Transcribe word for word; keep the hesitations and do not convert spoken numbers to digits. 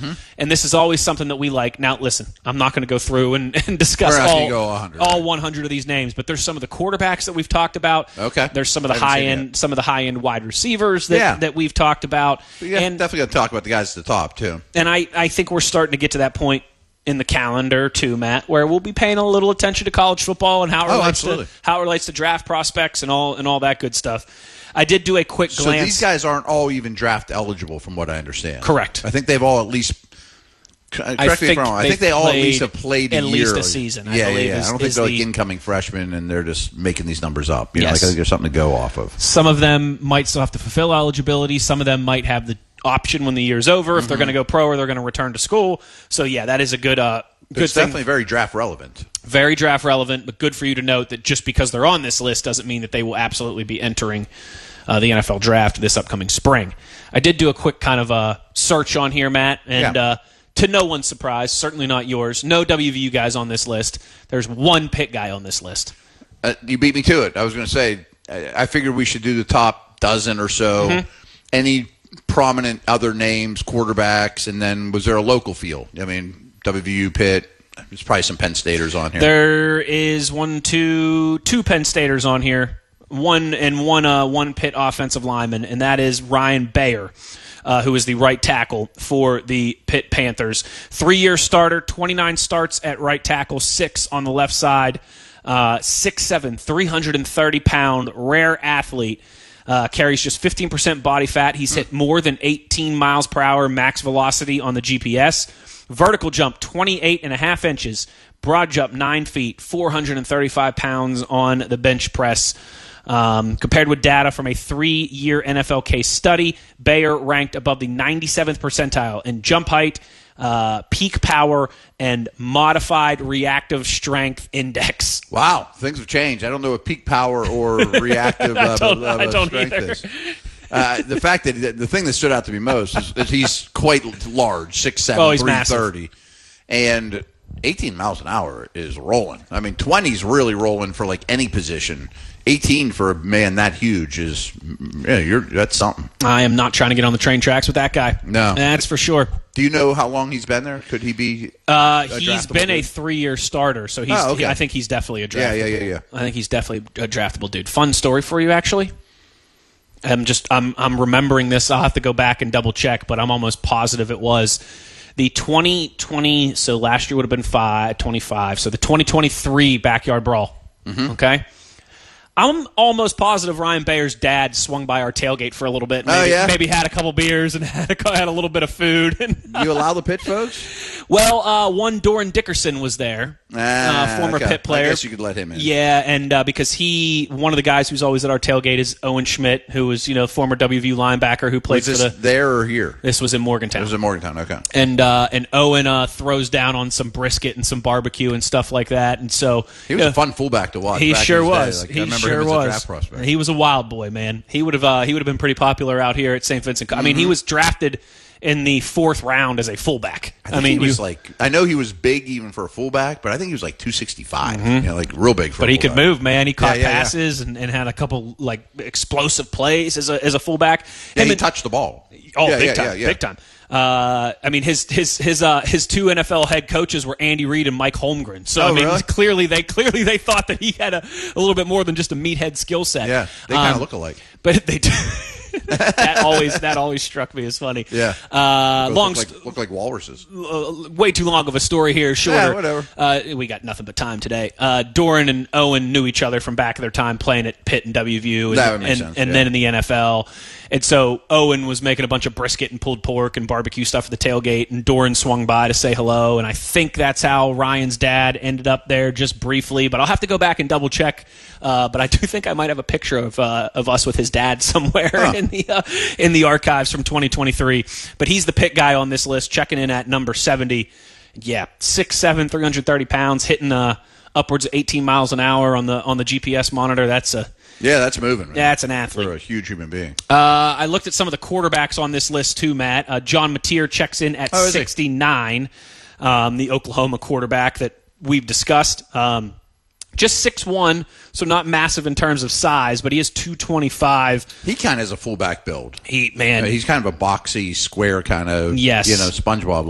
Mm-hmm. And this is always something that we like. Now, listen, I'm not going to go through and, and discuss all, go one hundred, all right? one hundred of these names, but there's some of the quarterbacks that we've talked about. Okay. There's some of the Haven't high seen it end, yet. some of the high end wide receivers that, Yeah. that we've talked about. Yeah, and definitely got to talk about the guys at the top, too. and I, I think we're starting to get to that point in the calendar too, Matt, where we'll be paying a little attention to college football and how it Oh, relates absolutely. to how it relates to draft prospects and all and all that good stuff. I did do a quick So glance. these guys aren't all even draft eligible, from what I understand. Correct. I think they've all at least. Correct I me if think I'm wrong. I they've think they all at least played have played a at year. least a season, I Yeah, believe, yeah, yeah. is- I don't think is they're the- like incoming freshmen and they're just making these numbers up. You know, Yes. like I think there's something to go off of. Some of them might still have to fulfill eligibility. Some of them might have the option when the year's over if they're going to go pro or they're going to return to school. So yeah, that is a good uh, good It's thing. definitely very draft relevant. Very draft relevant, but good for you to note that just because they're on this list doesn't mean that they will absolutely be entering uh, the N F L draft this upcoming spring. I did do a quick kind of uh, search on here, Matt, and Yeah. uh, to no one's surprise, certainly not yours, no W V U guys on this list. There's one Pitt guy on this list. Uh, you beat me to it. I was going to say, I, I figured we should do the top dozen or so. Mm-hmm. Any prominent other names, quarterbacks, and then was there a local feel? I mean, W V U, Pitt. There's probably some Penn Staters on here. There is one, two, two Penn Staters on here, one and one, uh, one Pitt offensive lineman, and that is Ryan Bayer, uh, who is the right tackle for the Pitt Panthers. Three-year starter, twenty-nine starts at right tackle, six on the left side, uh, six seven, three hundred thirty pound, rare athlete. Uh, carries just fifteen percent body fat. He's hit more than eighteen miles per hour max velocity on the G P S. Vertical jump, twenty-eight and a half inches. Broad jump, nine feet, four hundred thirty-five pounds on the bench press. Um, compared with data from a three-year N F L case study, Bayer ranked above the ninety-seventh percentile in jump height, uh, peak power, and modified reactive strength index. Wow, things have changed. I don't know what peak power or reactive uh, I don't- uh, I don't strength either. is. Uh, the fact that the thing that stood out to me most is, is he's quite large, six seven, Oh, he's three massive. thirty, and eighteen miles an hour is rolling. I mean, twenty's really rolling for like any position. eighteen for a man that huge is, yeah, you're that's something. I am not trying to get on the train tracks with that guy. No. That's for sure. Do you know how long he's been there? Could he be? Uh, a he's draftable been a dude? three-year starter, so he's. Oh, okay. he- I think he's definitely a draftable. Yeah, yeah, yeah, yeah. I think he's definitely a draftable dude. Fun story for you, actually. I'm just. I'm. I'm remembering this. I'll have to go back and double check, but I'm almost positive it was the twenty twenty. So last year would have been five, twenty-five. So the twenty twenty-three Backyard Brawl. Mm-hmm. Okay. I'm almost positive Ryan Bayer's dad swung by our tailgate for a little bit. Maybe, Oh, yeah? maybe had a couple beers and had a, had a little bit of food. And You allow the Pitt folks? well, uh, one Doran Dickerson was there, Ah, uh, former okay. Pitt player. I guess you could let him in. Yeah, and uh, because he, one of the guys who's always at our tailgate is Owen Schmidt, who was you know former W V U linebacker who played Was for this the. there or here? This was in Morgantown. It was in Morgantown. Okay. and uh, and Owen uh, throws down on some brisket and some barbecue and stuff like that, and so He was uh, a fun fullback to watch. He back in sure his day. was. Like, I he remember sure him as a was. draft prospect. He was a wild boy, man. He would have uh, he would have been pretty popular out here at Saint Vincent. I mean, Mm-hmm. he was drafted in the fourth round as a fullback. I, think mean, he was you- like, I know he was big even for a fullback, but I think he was like two sixty-five. You know, like real big for but a he could fullback. move, man. He caught Yeah, yeah, yeah. passes and, and had a couple like explosive plays as a as a fullback. Yeah, Him he and- touched the ball. Oh, yeah, big yeah, time, yeah, yeah. big time. Uh, I mean, his his his uh, his two N F L head coaches were Andy Reid and Mike Holmgren. So Oh, I mean, really? clearly they clearly they thought that he had a, a little bit more than just a meathead skill set. Yeah, they kind of Um, look alike. but they do. that always that always struck me as funny. Yeah. Uh, Both long look st- like, look like walruses. uh, way too long of a story here. Shorter. Yeah, whatever. Uh, we got nothing but time today. Uh, Doran and Owen knew each other from back of their time playing at Pitt and W V U, and, That would make and, sense, and yeah. then in the N F L. And so Owen was making a bunch of brisket and pulled pork and barbecue stuff at the tailgate, and Doran swung by to say hello. And I think that's how Ryan's dad ended up there, just briefly. But I'll have to go back and double check. Uh, but I do think I might have a picture of uh, of us with his dad somewhere Huh. in the uh, in the archives from twenty twenty-three. But he's the Pitt guy on this list, checking in at number seventy. Yeah, six seven, three hundred thirty pounds, hitting uh, upwards of eighteen miles an hour on the on the G P S monitor. That's a Yeah, that's moving. Man. that's an athlete. For a huge human being. Uh, I looked at some of the quarterbacks on this list too, Matt. Uh, John Mateer checks in at Oh, is he? sixty-nine, um, the Oklahoma quarterback that we've discussed. Um, just six one, so not massive in terms of size, but he is two twenty-five. He kind of has a fullback build. He man, He's kind of a boxy, square kind of, Yes. you know, SpongeBob